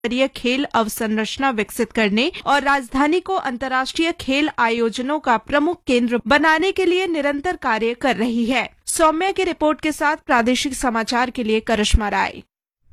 स्तरीय खेल अवसंरचना विकसित करने और राजधानी को अंतर्राष्ट्रीय खेल आयोजनों का प्रमुख केंद्र बनाने के लिए निरंतर कार्य कर रही है। सौम्या की रिपोर्ट के साथ प्रादेशिक समाचार के लिए करिश्मा राय।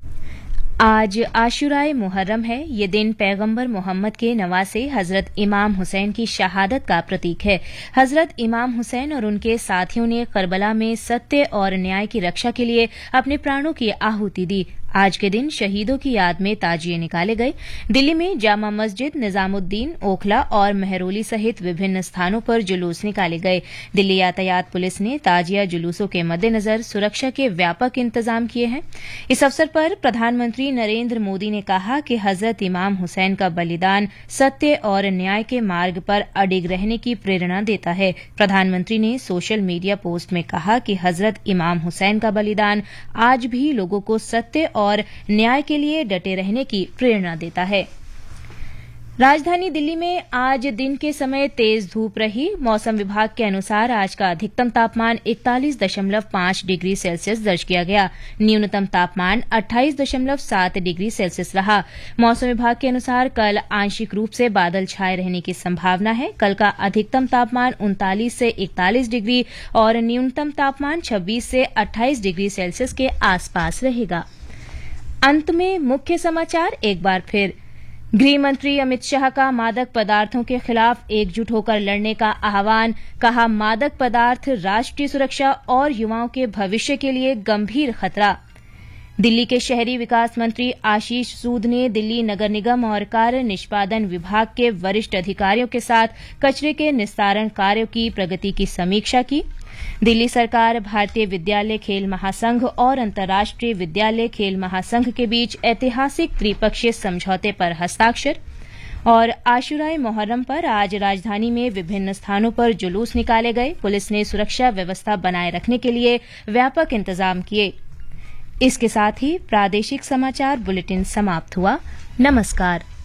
आज आशुराए मुहर्रम है। ये दिन पैगंबर मोहम्मद के नवासे हजरत इमाम हुसैन की शहादत का प्रतीक है। हजरत इमाम हुसैन और उनके साथियों ने करबला में सत्य और न्याय की रक्षा के लिए अपने प्राणों की आहुति दी। आज के दिन शहीदों की याद में ताजिए निकाले गए। दिल्ली में जामा मस्जिद, निजामुद्दीन, ओखला और मेहरौली सहित विभिन्न स्थानों पर जुलूस निकाले गए। दिल्ली यातायात पुलिस ने ताजिया जुलूसों के मद्देनजर सुरक्षा के व्यापक इंतजाम किए हैं। इस अवसर पर प्रधानमंत्री नरेंद्र मोदी ने कहा कि हजरत इमाम हुसैन का बलिदान सत्य और न्याय के मार्ग पर अडिग रहने की प्रेरणा देता है। प्रधानमंत्री ने सोशल मीडिया पोस्ट में कहा कि हजरत इमाम हुसैन का बलिदान आज भी लोगों को सत्य और न्याय के लिए डटे रहने की प्रेरणा देता है। राजधानी दिल्ली में आज दिन के समय तेज धूप रही। मौसम विभाग के अनुसार आज का अधिकतम तापमान 41.5 डिग्री सेल्सियस दर्ज किया गया। न्यूनतम तापमान 28.7 डिग्री सेल्सियस रहा। मौसम विभाग के अनुसार कल आंशिक रूप से बादल छाए रहने की संभावना है। कल का अधिकतम तापमान 39 से 41 डिग्री और न्यूनतम तापमान 26 से 28 डिग्री सेल्सियस के आसपास रहेगा। अंत में मुख्य समाचार एक बार फिर। गृह मंत्री अमित शाह का मादक पदार्थों के खिलाफ एकजुट होकर लड़ने का आह्वान। कहा, मादक पदार्थ राष्ट्रीय सुरक्षा और युवाओं के भविष्य के लिए गंभीर खतरा। दिल्ली के शहरी विकास मंत्री आशीष सूद ने दिल्ली नगर निगम और कार्य निष्पादन विभाग के वरिष्ठ अधिकारियों के साथ कचरे के निस्तारण कार्यों की प्रगति की समीक्षा की। दिल्ली सरकार भारतीय विद्यालय खेल महासंघ और अंतर्राष्ट्रीय विद्यालय खेल महासंघ के बीच ऐतिहासिक त्रिपक्षीय समझौते पर हस्ताक्षर। और आशुराए मुहर्रम पर आज राजधानी में विभिन्न स्थानों पर जुलूस निकाले गए। पुलिस ने सुरक्षा व्यवस्था बनाए रखने के लिए व्यापक इंतजाम किए। इसके साथ ही प्रादेशिक समाचार बुलेटिन समाप्त हुआ। नमस्कार।